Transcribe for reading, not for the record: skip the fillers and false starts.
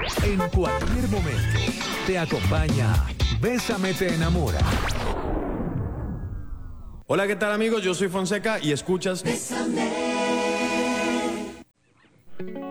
En cualquier momento. Te acompaña Bésame te enamora. Hola, ¿qué tal, amigos? Yo soy Fonseca y escuchas... Bésame.